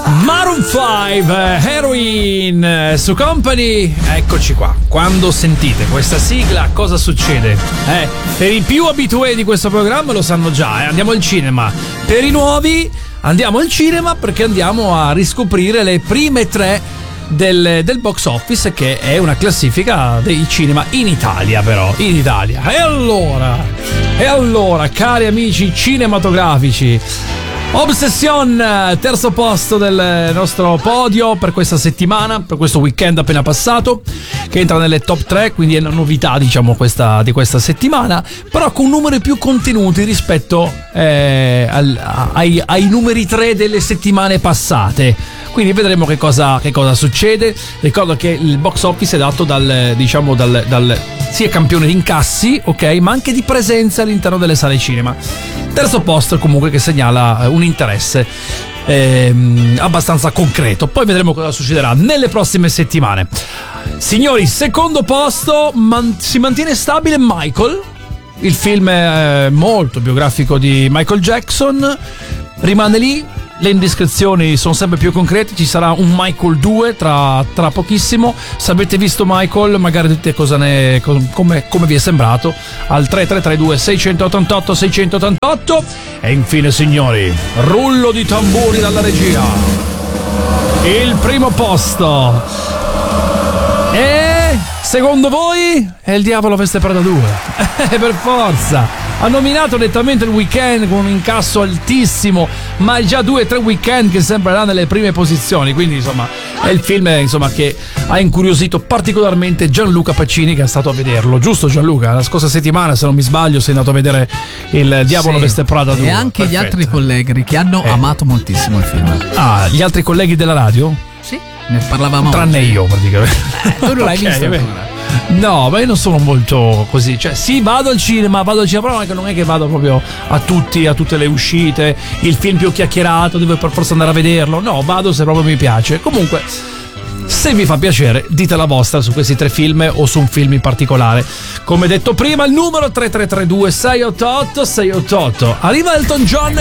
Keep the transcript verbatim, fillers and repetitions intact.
Maroon cinque, Heroin su Company. Eccoci qua. Quando sentite questa sigla, cosa succede? Eh, per i più abituati di questo programma lo sanno già, eh? Andiamo al cinema. Per i nuovi andiamo al cinema perché andiamo a riscoprire le prime tre del, del box office, che è una classifica dei cinema in Italia, però in Italia. E allora, e allora, cari amici cinematografici, Obsession, terzo posto del nostro podio per questa settimana, per questo weekend appena passato, che entra nelle top tre, quindi è una novità, diciamo, questa, di questa settimana, però con numeri più contenuti rispetto eh, al, ai, ai numeri tre delle settimane passate. Quindi vedremo che cosa, che cosa succede. Ricordo che il box office è dato dal, diciamo, dal, dal sia campione di incassi, ok, ma anche di presenza all'interno delle sale cinema. Terzo posto comunque che segnala un interesse ehm, abbastanza concreto. Poi vedremo cosa succederà nelle prossime settimane. Signori, secondo posto man- si mantiene stabile Michael, il film eh, molto biografico di Michael Jackson. Rimane lì. Le indiscrezioni sono sempre più concrete. Ci sarà un Michael due tra, tra pochissimo. Se avete visto Michael, magari dite cosa ne, come, come vi è sembrato al tre tre tre due sei otto otto sei otto otto. E infine, signori, rullo di tamburi dalla regia. Il primo posto e secondo voi è Il Diavolo Veste Prada due. Per forza. Ha nominato nettamente il Weekend con un incasso altissimo, ma è già due o tre weekend che sembrerà nelle prime posizioni. Quindi insomma è il film, insomma, che ha incuriosito particolarmente Gianluca Pacini, che è stato a vederlo. Giusto, Gianluca? La scorsa settimana, se non mi sbaglio, sei andato a vedere Il Diavolo sì. Veste Prada due. E anche Perfetto. Gli altri colleghi che hanno eh. amato moltissimo il film. Ah, gli altri colleghi della radio? Sì, ne parlavamo tranne oggi. io praticamente. Eh, tu non l'hai okay, visto beh. ancora? No, ma io non sono molto così. Cioè, sì, vado al cinema, vado al cinema, però non è che vado proprio a tutti, a tutte le uscite, il film più chiacchierato, devo per forza andare a vederlo. No, vado se proprio mi piace. Comunque, se vi fa piacere, dite la vostra su questi tre film o su un film in particolare. Come detto prima, il numero tre tre tre due sei otto otto sei otto otto. Arriva Elton John